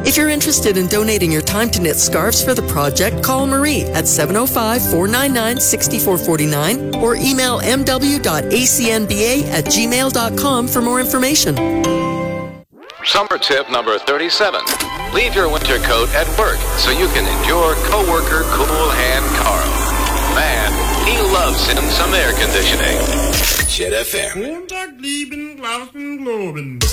If you're interested in donating your time to knit scarves for the project, call Marie at 705-499-6449 or email mw.acnba@gmail.com for more information. Summer tip number 37. Leave your winter coat at work so you can endure coworker Cool Hand Carl. Man, he loves him some air conditioning. Jet FM.